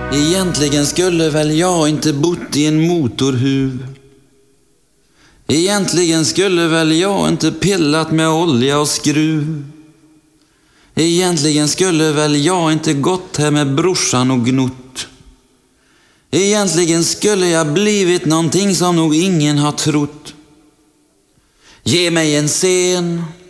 Egentligen skulle väl jag inte bott i en motorhuv. Egentligen skulle väl jag inte pillat med olja och skruv. Egentligen skulle väl jag inte gått här med brorsan och gnott. Egentligen skulle jag blivit någonting som nog ingen har trott. Ge mig en scen